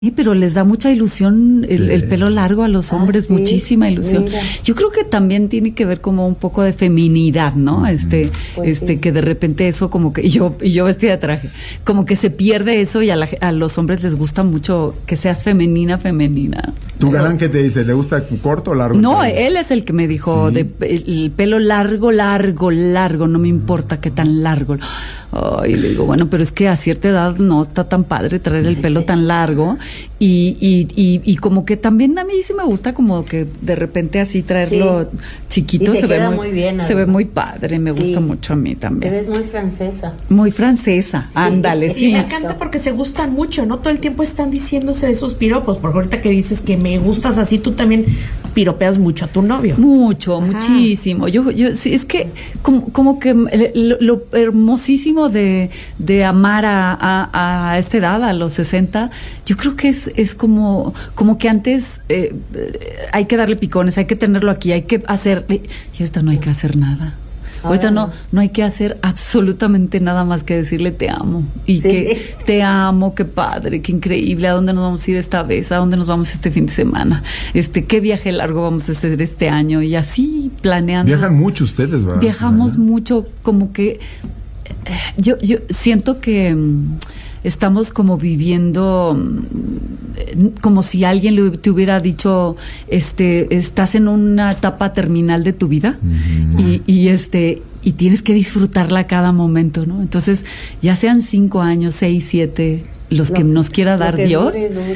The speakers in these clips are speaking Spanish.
Sí, pero les da mucha ilusión el pelo largo a los hombres, sí, muchísima ilusión. mira. Yo creo que también tiene que ver como un poco de feminidad, ¿no? Pues sí. Que de repente eso como que yo vestida de traje, como que se pierde eso y a los hombres les gusta mucho que seas femenina. ¿Tu galán qué te dice? ¿Le gusta corto o largo? No, él es el que me dijo Sí. el pelo largo, no me importa qué tan largo. Ay, le digo, bueno, pero es que a cierta edad no está tan padre traer el pelo tan largo y como que también a mí sí me gusta como que de repente así traerlo chiquito, Y te se ve queda muy bien, se ve además. muy padre, me gusta mucho a mí Te también. ves muy francesa. Muy francesa, ándale, Y sí. me encanta porque se gustan mucho, ¿no? Todo el tiempo están diciéndose esos piropos, porque ahorita que dices que me gustas así, tú también piropeas mucho a tu novio. Mucho, Ajá. muchísimo. Yo sí, es que como que lo hermosísimo de amar a esta edad, a los 60, yo creo que es como que antes hay que darle picones, hay que tenerlo aquí, hay que hacer, y ahorita no hay que hacer nada. Ahorita Ahora no hay que hacer absolutamente nada más que decirle te amo. Y Sí. que te amo, qué padre, qué increíble. ¿A dónde nos vamos a ir esta vez? ¿A dónde nos vamos este fin de semana? ¿Qué viaje largo vamos a hacer este año? Y así planeando. Viajan mucho ustedes, ¿verdad? Viajamos Susana? mucho, como que yo siento que estamos como viviendo como si alguien te hubiera dicho estás en una etapa terminal de tu vida y tienes que disfrutarla a cada momento, ¿no? Entonces, ya sean 5 años, 6, 7, los que nos quiera dar Dios,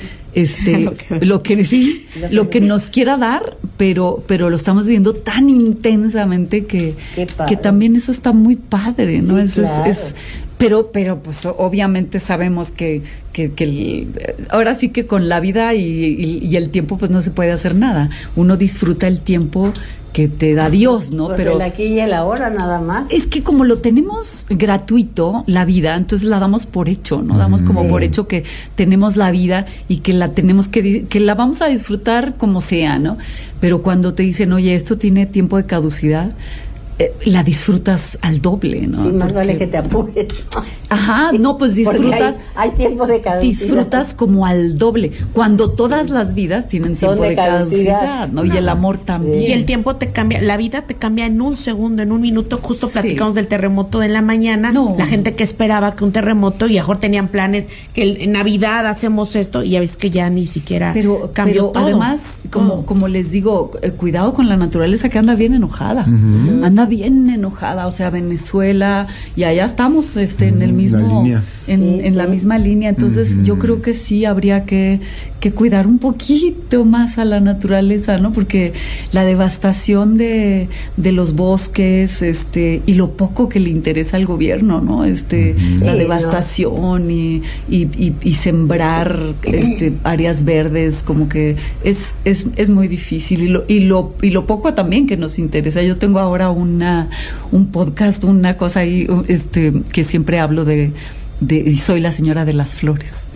lo que nos quiera dar, pero lo estamos viviendo tan intensamente que también eso está muy padre, ¿no? Sí, claro. Pero pues obviamente sabemos que ahora sí que con la vida y el tiempo pues no se puede hacer nada. Uno disfruta el tiempo que te da Dios, ¿no? Pues Pero el aquí y el ahora nada más. es que como lo tenemos gratuito, la vida, entonces la damos por hecho, ¿no? Damos como por hecho que tenemos la vida y que la tenemos que la vamos a disfrutar como sea, ¿no? Pero cuando te dicen, oye, esto tiene tiempo de caducidad, la disfrutas al doble, ¿no? Sí, más vale Porque- que te apures. Ajá, no, pues Porque disfrutas. hay tiempo de caducidad. Disfrutas como al doble, cuando todas las vidas tienen Son tiempo de de caducidad, ¿no? Y el amor también. Y el tiempo te cambia, la vida te cambia en un segundo, en un minuto. Justo Sí. platicamos del terremoto de la mañana. No. La gente que esperaba que un terremoto y mejor tenían planes que en Navidad hacemos esto y ya ves que ya ni siquiera Pero cambió todo. además, Todo. como les digo, cuidado con la naturaleza que anda bien enojada. Anda bien enojada, o sea, Venezuela, y allá estamos en el mismo línea. en la misma línea. Entonces, yo creo que sí habría que cuidar un poquito más a la naturaleza, ¿no? Porque la devastación de los bosques, y lo poco que le interesa al gobierno, ¿no? La Sí, devastación y sembrar áreas verdes, como que es muy difícil, y lo poco también que nos interesa. Yo tengo ahora un podcast, una cosa ahí que siempre hablo de y soy la señora de las flores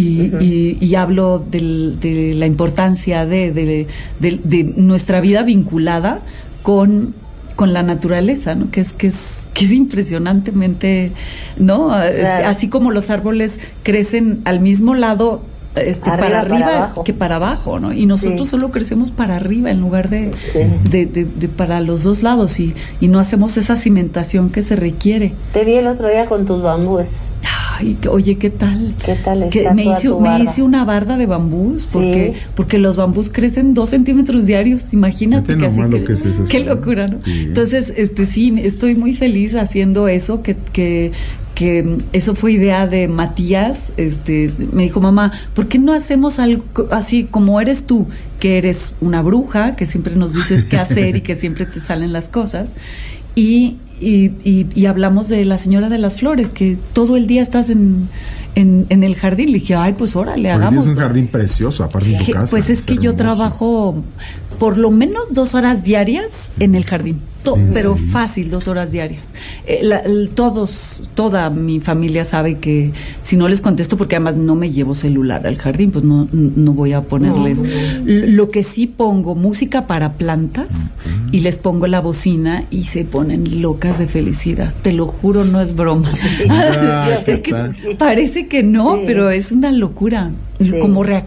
y hablo de la importancia de nuestra vida vinculada con la naturaleza, ¿no? Que es impresionantemente, ¿no? Claro. Así como los árboles crecen al mismo lado para arriba que para abajo, ¿no? Y nosotros solo crecemos para arriba en lugar de para los dos lados, y no hacemos esa cimentación que se requiere. Te vi el otro día con tus bambúes. Ay, oye, ¿qué tal? ¿Qué tal Que está me toda tu barda? hice una barda de bambús porque Sí. porque los bambús crecen 2 centímetros diarios, imagínate. Fíjate nomás lo que es eso, qué sí. locura, ¿no? Sí. Entonces, sí, estoy muy feliz haciendo eso, que eso fue idea de Matías. Me dijo, mamá, ¿por qué no hacemos algo así como eres tú, que eres una bruja, que siempre nos dices qué hacer y que siempre te salen las cosas? Y hablamos de la señora de las flores, que todo el día estás en el jardín. Le dije, ay, pues órale, Porque hagamos. tienes un jardín precioso, aparte de tu casa. Pues es que yo hermoso. trabajo por lo menos 2 horas diarias en el jardín. pero fácil, 2 horas diarias. Toda mi familia sabe que si no les contesto, porque además no me llevo celular al jardín, pues no voy a ponerles. Lo que sí pongo, música para plantas, y les pongo la bocina y se ponen locas de felicidad. Te lo juro, no es broma. Es que parece que no, pero es una locura. Como